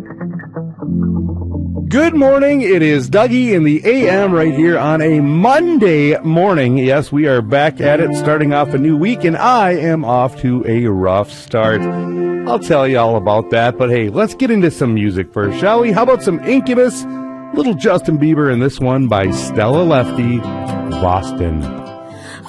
Good morning. It is Dougie in the AM right here on a Monday morning. Yes, we are back at it, starting off a new week, and I am off to a rough start. I'll tell you all about that, but hey, let's get into some music first, shall we? How about some Incubus, little Justin Bieber, and this one by Stella Lefty, Boston.